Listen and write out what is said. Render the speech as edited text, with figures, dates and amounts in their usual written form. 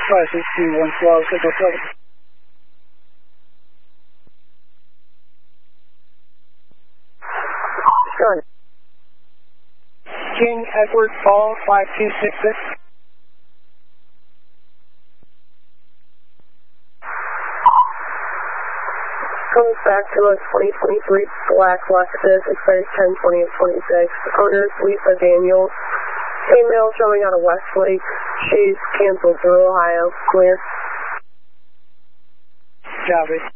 562 112 Good. King Edward Fall 5266. Comes back to us 2023 black Lexus, expires 10/20 of 26. Owner Lisa Daniels. Female showing out of Westlake. She's canceled through Ohio. Clear. Copy.